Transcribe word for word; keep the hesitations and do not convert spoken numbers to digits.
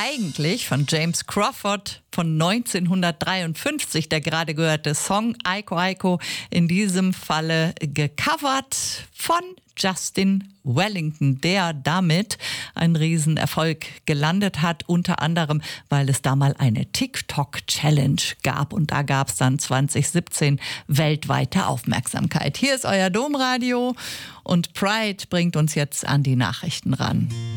eigentlich von James Crawford von neunzehnhundertdreiundfünfzig, der gerade gehörte Song Aiko Aiko, in diesem Falle gecovert von Justin Wellington, der damit einen Riesenerfolg gelandet hat, unter anderem, weil es da mal eine TikTok-Challenge gab und da gab es dann zwanzig siebzehn weltweite Aufmerksamkeit. Hier ist euer Domradio und Pride bringt uns jetzt an die Nachrichten ran.